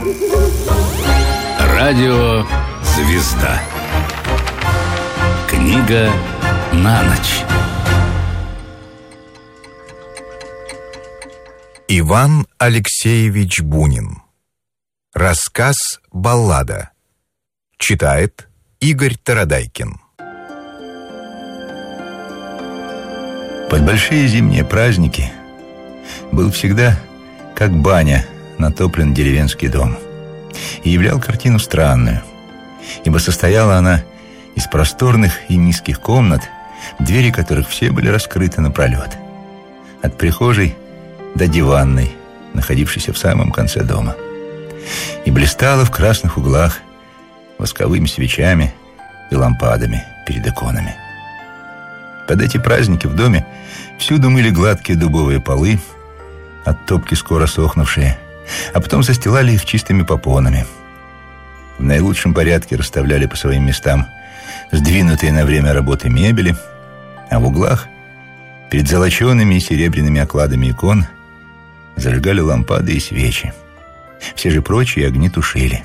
Радио «Звезда». Книга на ночь. Иван Алексеевич Бунин. Рассказ «Баллада». Читает Игорь Тарадайкин. Под большие зимние праздники был всегда, как баня, натоплен деревенский дом и являл картину странную, ибо состояла она из просторных и низких комнат, двери которых все были раскрыты напролет, от прихожей до диванной, находившейся в самом конце дома, и блистала в красных углах восковыми свечами и лампадами перед иконами. Под эти праздники в доме всюду мыли гладкие дубовые полы, от топки скоро сохнувшие, а потом застилали их чистыми попонами. В наилучшем порядке расставляли по своим местам сдвинутые на время работы мебели, а в углах, перед золочеными и серебряными окладами икон, зажигали лампады и свечи. Все же прочие огни тушили.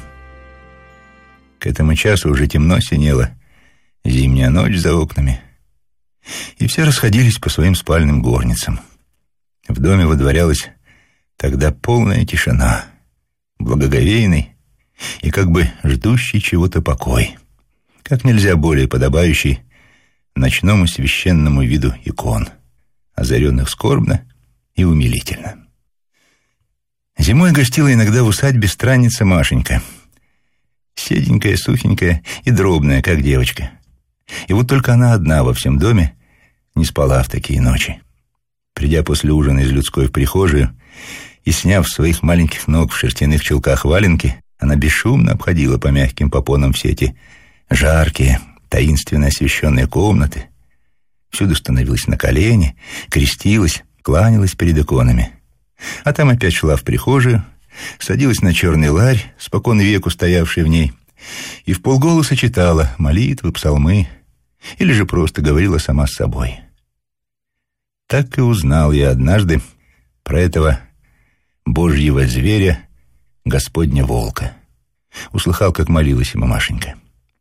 К этому часу уже темно синела зимняя ночь за окнами, и все расходились по своим спальным горницам. В доме водворялась тогда полная тишина, благоговейный и как бы ждущий чего-то покой, как нельзя более подобающий ночному священному виду икон, озаренных скорбно и умилительно. Зимой гостила иногда в усадьбе странница Машенька, седенькая, сухенькая и дробная, как девочка. И вот только она одна во всем доме не спала в такие ночи. Придя после ужина из людской в прихожую и сняв с своих маленьких ног в шерстяных чулках валенки, она бесшумно обходила по мягким попонам все эти жаркие, таинственно освещенные комнаты, всюду становилась на колени, крестилась, кланялась перед иконами, а там опять шла в прихожую, садилась на черный ларь, спокон веку стоявший в ней, и вполголоса читала молитвы, псалмы, или же просто говорила сама с собой. Так и узнал я однажды про этого божьего зверя, Господня волка. Услыхал, как молилась ему Машенька.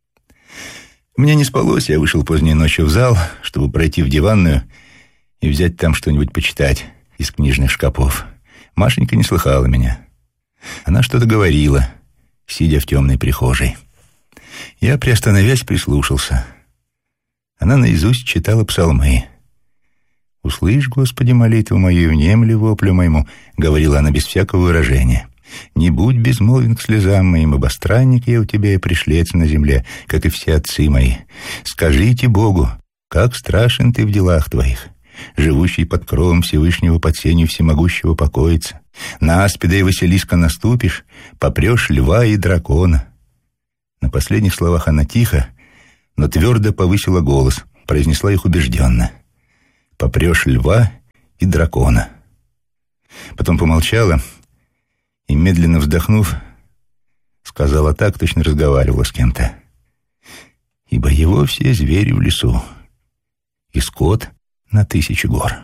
Мне не спалось, я вышел поздней ночью в зал, чтобы пройти в диванную и взять там что-нибудь почитать из книжных шкапов. Машенька не слыхала меня. Она что-то говорила, сидя в темной прихожей. Я, приостановясь, прислушался. Она наизусть читала псалмы. «Услышь, Господи, молитву мою, внемли воплю моему», — говорила она без всякого выражения. «Не будь безмолвен к слезам моим, ибо странник я у тебя и пришлец на земле, как и все отцы мои. Скажите Богу, как страшен ты в делах твоих, живущий под кровом Всевышнего, под сенью всемогущего покоится. На аспида и Василиска наступишь, попрешь льва и дракона». На последних словах она тихо, но твердо повысила голос, произнесла их убежденно. «Попрешь льва и дракона». Потом помолчала и, медленно вздохнув, сказала так, точно разговаривала с кем-то: «Ибо его все звери в лесу, и скот на 1000 гор».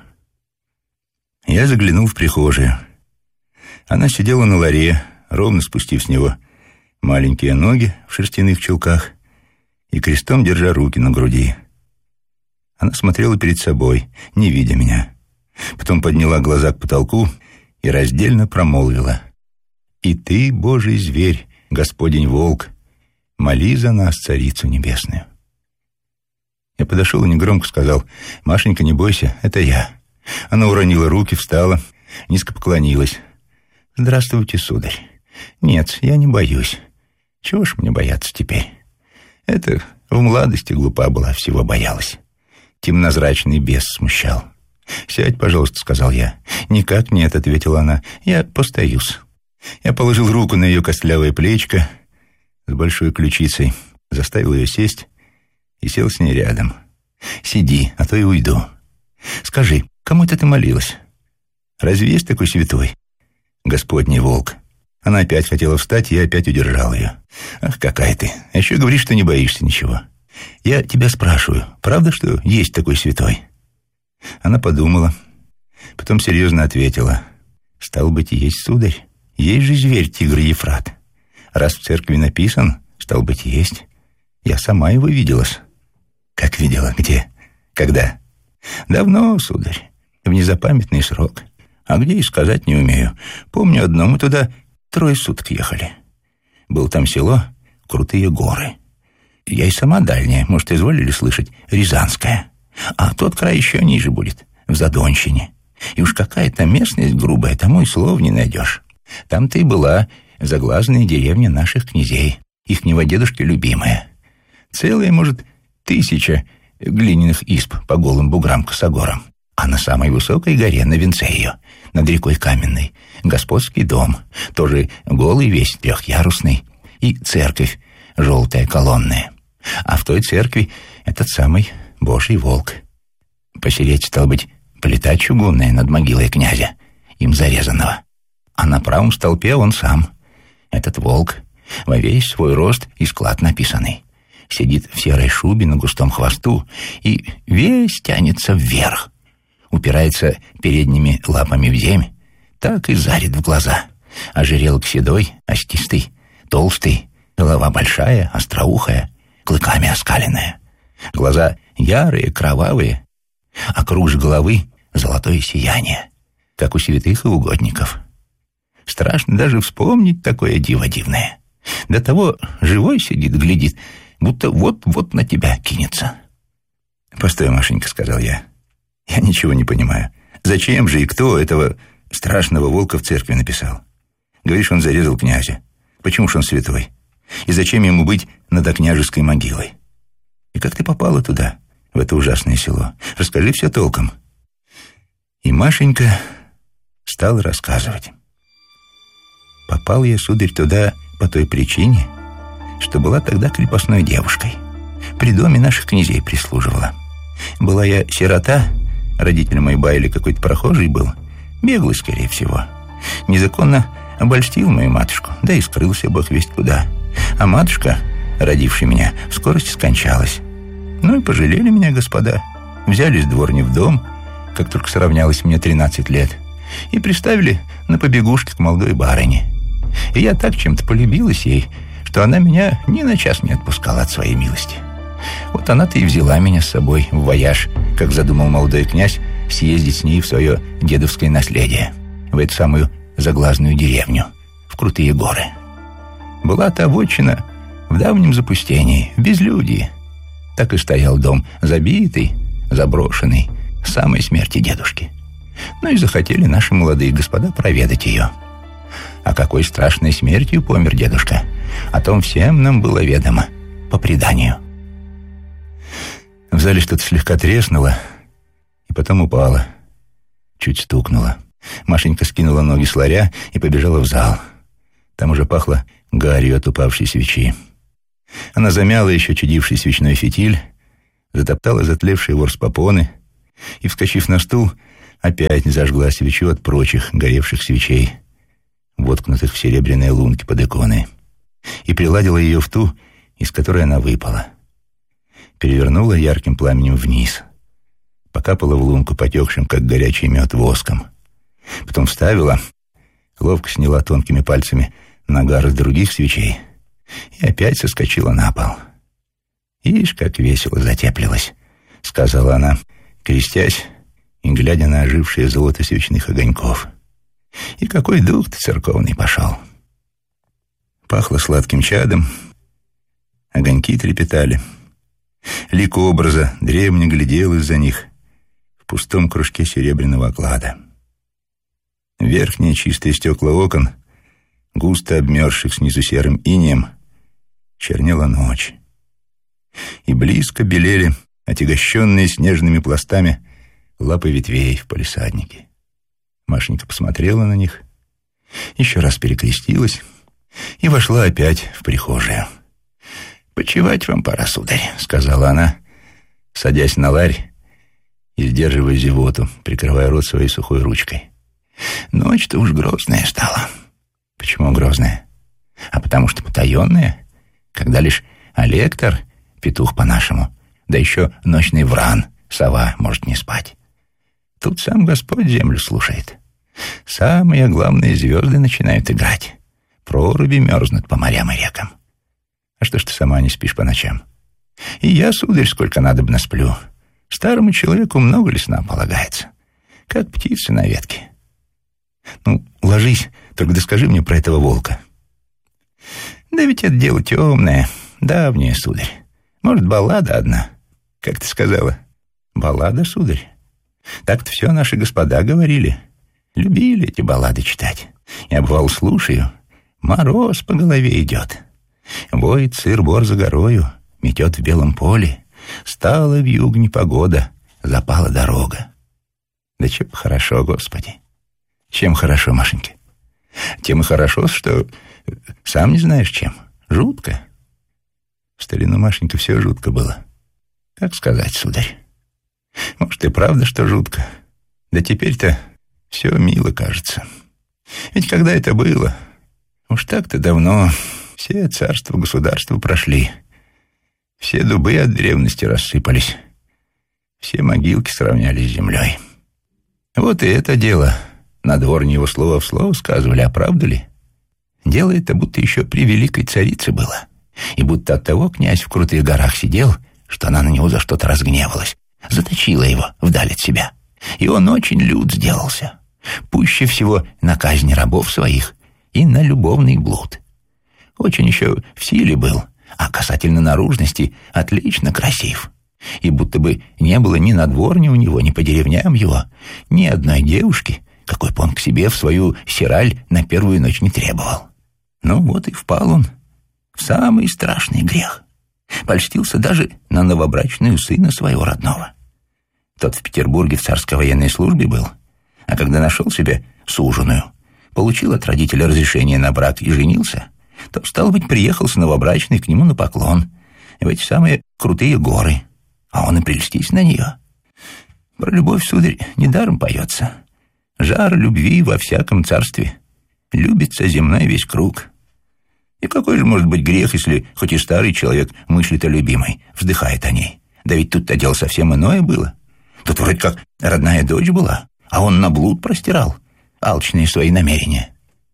Я заглянул в прихожую. Она сидела на ларе, ровно спустив с него маленькие ноги в шерстяных чулках и крестом держа руки на груди. Она смотрела перед собой, не видя меня. Потом подняла глаза к потолку и раздельно промолвила: «И ты, Божий зверь, Господень волк, моли за нас, Царицу Небесную». Я подошел и негромко сказал: «Машенька, не бойся, это я». Она уронила руки, встала, низко поклонилась. «Здравствуйте, сударь. Нет, я не боюсь. Чего ж мне бояться теперь? Это в младости глупа была, всего боялась. Темнозрачный бес смущал». «Сядь, пожалуйста», — сказал я. «Никак нет», — ответила она. «Я постоюсь». Я положил руку на ее костлявое плечко с большой ключицей, заставил ее сесть и сел с ней рядом. «Сиди, а то и уйду. Скажи, кому это ты молилась? Разве есть такой святой Господний волк?» Она опять хотела встать, я опять удержал ее. «Ах, какая ты! А еще говоришь, что не боишься ничего. Я тебя спрашиваю, правда, что есть такой святой?» Она подумала, потом серьезно ответила: «Стало быть, есть, сударь. Есть же зверь, тигр Ефрат. раз в церкви написан, стал быть, есть. Я сама его видела-с. Как видела? Где? Когда? Давно, сударь, в незапамятный срок. А где и сказать не умею. Помню одно, мы туда 3 суток ехали. Было там село Крутые горы. Я и сама дальняя, может, изволили слышать, Рязанская. А тот край еще ниже будет, в Задонщине. И уж какая-то местность грубая, тому и слов не найдешь. Там-то и была заглазная деревня наших князей, ихнего дедушки любимая. Целая, может, 1000 глиняных изб по голым буграм-косогорам. А на самой высокой горе, на венце ее, над рекой Каменной, господский дом, тоже голый весь, 3-ярусный, и церковь желтая, колонная. А в той церкви этот самый Божий волк. Посереть, стал быть, плита чугунная над могилой князя, им зарезанного. А на правом столпе он сам, этот волк, во весь свой рост и склад написанный. Сидит в серой шубе на густом хвосту и весь тянется вверх. Упирается передними лапами в земь, так и зарит в глаза. Ожерелок седой, остистый, толстый, голова большая, остроухая, клыками оскаленная. Глаза ярые, кровавые, а круг же головы золотое сияние, как у святых и угодников. Страшно даже вспомнить такое диво дивное. До того живой сидит, глядит, будто вот-вот на тебя кинется. «Постой, Машенька», — сказал я. «Я ничего не понимаю. Зачем же и кто этого страшного волка в церкви написал? Говоришь, он зарезал князя. Почему ж он святой? И зачем ему быть над княжеской могилой? И как ты попала туда, в это ужасное село? Расскажи все толком». И Машенька стала рассказывать. Попал я, сударь, туда по той причине, что была тогда крепостной девушкой. При доме наших князей прислуживала. Была я сирота, родитель мой байли какой-то прохожий был, беглый, скорее всего. Незаконно обольстил мою матушку, да и скрылся бог весть куда. А матушка, родившая меня, в скорости скончалась. Ну и пожалели меня господа. Взяли с дворни в дом, как только сравнялось мне 13 лет, и приставили на побегушке к молодой барыне. И я так чем-то полюбилась ей, что она меня ни на час не отпускала от своей милости. Вот она-то и взяла меня с собой в вояж, как задумал молодой князь, съездить с ней в свое дедовское наследие, в эту самую заглазную деревню, в Крутые горы. Была та вотчина в давнем запустении, в безлюдии. Так и стоял дом, забитый, заброшенный, с самой смерти дедушки. Ну и захотели наши молодые господа проведать ее. А какой страшной смертью помер дедушка, о том всем нам было ведомо, по преданию. В зале что-то слегка треснуло и потом упало, чуть стукнуло. Машенька скинула ноги с ларя и побежала в зал. Там уже пахло гарью от упавшей свечи. Она замяла еще чадивший свечной фитиль, затоптала затлевший ворс попоны и, вскочив на стул, опять зажгла свечу от прочих горевших свечей, воткнутых в серебряные лунки под иконой, и приладила ее в ту, из которой она выпала. Перевернула ярким пламенем вниз, покапала в лунку потекшим, как горячий мед, воском. Потом вставила, ловко сняла тонкими пальцами нагар из других свечей и опять соскочила на пол. «Ишь, как весело затеплилась», — сказала она, крестясь и глядя на ожившее золото свечных огоньков. «И какой дух-то церковный пошел!» Пахло сладким чадом, огоньки трепетали. Лик образа древне глядел из-за них в пустом кружке серебряного оклада. Верхние чистые стекла окон, густо обмерзших снизу серым инеем, чернела ночь. И близко белели отягощенные снежными пластами лапы ветвей в палисаднике. Машенька посмотрела на них, еще раз перекрестилась и вошла опять в прихожую. «Почивать вам пора, сударь», — сказала она, садясь на ларь и сдерживая зевоту, прикрывая рот своей сухой ручкой. «Ночь-то уж грозная стала». «Почему грозная?» «А потому что потаенная, когда лишь алектор, петух по-нашему, да еще ночный вран, сова, может не спать. Тут сам Господь землю слушает. Самые главные звезды начинают играть. проруби мерзнут по морям и рекам. А что ж ты сама не спишь по ночам? И я, сударь, сколько надобно сплю. Старому человеку много ли сна полагается? Как птицы на ветке. Ну, ложись, только доскажи мне про этого волка. Да ведь это дело темное, давнее, сударь. Может, баллада одна, как ты сказала? Баллада, сударь? Так-то все наши господа говорили. Любили эти баллады читать. Я, бывал, слушаю. Мороз по голове идет. Воет сыр-бор за горою, метет в белом поле. Стала вьюг непогода, запала дорога. Да чем хорошо, Господи. Чем хорошо, Машенька? Тем и хорошо, что сам не знаешь чем. Жутко. В старину, Машенька, все жутко было. Как сказать, сударь? Может, и правда, что жутко. Да теперь-то все мило кажется. Ведь когда это было, уж так-то давно, все царства, государства прошли. Все дубы от древности рассыпались. Все могилки сравнялись с землей. Вот и это дело. На дворне его слово в слово сказывали, а правда ли? Дело это будто еще при великой царице было. И будто оттого князь в крутых горах сидел, что она на него за что-то разгневалась. Заточила его вдаль от себя. И он очень лют сделался. Пуще всего на казнь рабов своих и на любовный блуд. Очень еще в силе был, а касательно наружности отлично красив. И будто бы не было ни на дворне у него, ни по деревням его, ни одной девушки, какой бы он к себе в свою сираль на первую ночь не требовал. Ну вот и впал он в самый страшный грех. Польстился даже на новобрачную сына своего родного. Тот в Петербурге в царской военной службе был, а когда нашел себе суженую, получил от родителя разрешение на брак и женился, то, стало быть, приехал с новобрачной к нему на поклон в эти самые крутые горы, а он и прельстись на нее. Про любовь, сударь, недаром поется. Жар любви во всяком царстве. Любится земной весь круг. И какой же может быть грех, если хоть и старый человек мыслит о любимой, вздыхает о ней? Да ведь тут-то дело совсем иное было. Тут вроде как родная дочь была, а он на блуд простирал алчные свои намерения.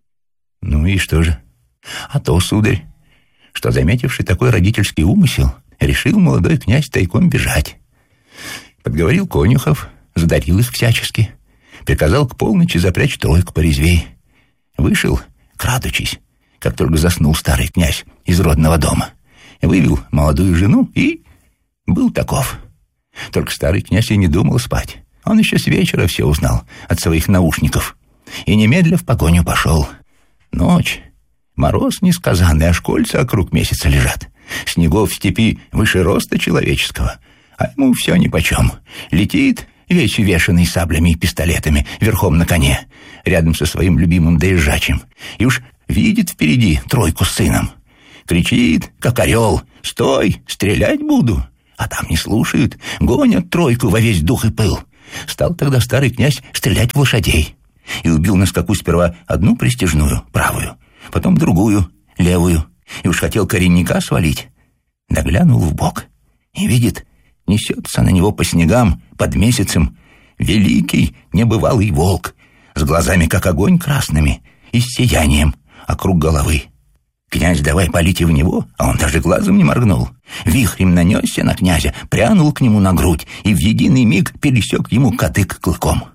Ну и что же? А то, сударь, что, заметивший такой родительский умысел, решил молодой князь тайком бежать. Подговорил конюхов, задарил их всячески, приказал к полночи запрячь тройку порезвей. Вышел, крадучись, как только заснул старый князь из родного дома, вывел молодую жену и был таков. Только старый князь и не думал спать. Он еще с вечера все узнал от своих наушников и немедля в погоню пошел. Ночь, мороз несказанный, аж кольца округ месяца лежат. Снегов в степи выше роста человеческого, а ему все нипочем. Летит весь увешанный саблями и пистолетами верхом на коне, рядом со своим любимым доезжачим, и уж видит впереди тройку с сыном. Кричит, как орел: «Стой, стрелять буду!» А там не слушают, гонят тройку во весь дух и пыл. Стал тогда старый князь стрелять в лошадей и убил на скаку сперва одну пристяжную, правую, потом другую, левую, и уж хотел коренника свалить. Да глянул вбок и видит, несется на него по снегам под месяцем великий небывалый волк с глазами, как огонь, красными и с сиянием округ головы. Князь давай палить и в него, а он даже глазом не моргнул. Вихрем нанесся на князя, прянул к нему на грудь и в единый миг пересек ему кадык клыком.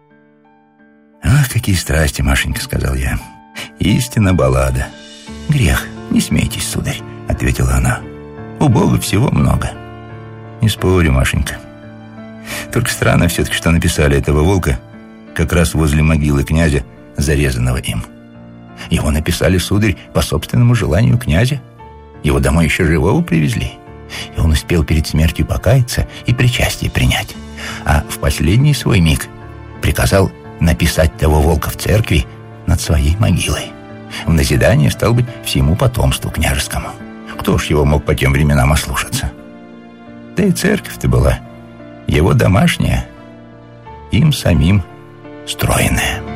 «Ах, какие страсти, Машенька», — сказал я. «Истинно баллада». «Грех, не смейтесь, сударь», — ответила она. «У Бога всего много». «Не спорю, Машенька. Только странно все-таки, что написали этого волка как раз возле могилы князя, зарезанного им. Его написали, сударь, по собственному желанию князя. Его домой еще живого привезли, и он успел перед смертью покаяться и причастие принять. А в последний свой миг приказал написать того волка в церкви над своей могилой. В назидание, стал быть, всему потомству княжескому. Кто ж его мог по тем временам ослушаться? Да и церковь-то была его домашняя, им самим строенная».